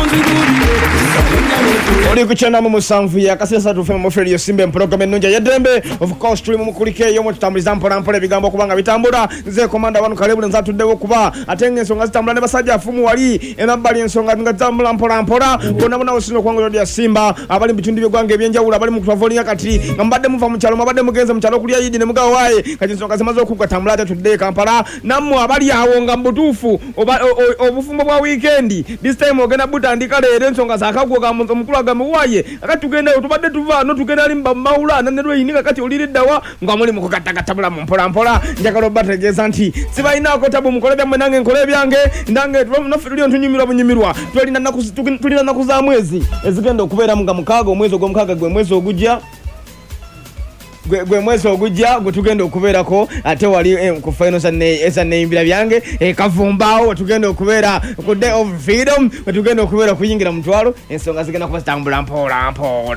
Oli kuchana mu musanvu ya kasesa tufema mu radio simbe program ennunja ya dembe of course tuli mu mukulike yo mu tutambuliza mpola mpola bigambo kubanga bitambula nze komanda wanu kalebu nzatuddewo kuba atenge ensonga zitambula ne basajja afumu wali enabbali ensonga ngazambula mpola mpola bona osino kwangolo ya Simba abali bitundu by'egwanga ebyenjawulo abali mu kutwavolia kati ngambadde muva mu kyalo mabadde mugenze mu kyalo kulya yidi ne mugawa waye kati ensonga zimaze okugwa tudde Kampala nammu abali awo nga mbutuufu obufumbo bwa weekend this time ogenda butandika leero ensonga zakagwa ga mukulu ga muwaye akati tugenda tubadde tuva no tugenda ali mbamaula nanedwe yinika kati uliriddawa nga muli mu kukatakatabula mu mpola mpola njagalo bategeza nti sibayinako tabu mukole bya nange nkole byange ndange tunafu tuli ontunyumirwa bunyimirwa tulina naku za mwezi ezigenda okubeera nga mukaaga omwezi ogw'omukaaga gwe mwezi ogujja gwe mwezi ogujja gutugenda okubeerako ate wali ku final Sunday imbira byange kavumbawo tugenda okubeera ku day of freedom tugenda okubeera kuyingira mutwalo ensonga zigenda kuba zitambula mpola mpola